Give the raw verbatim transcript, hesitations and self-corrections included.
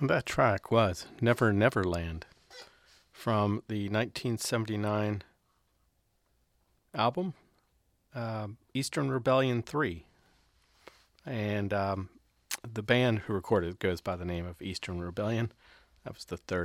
That track was Never Never Land from the nineteen seventy-nine album um, Eastern Rebellion three. And um, the band who recorded it goes by the name of Eastern Rebellion. That was the third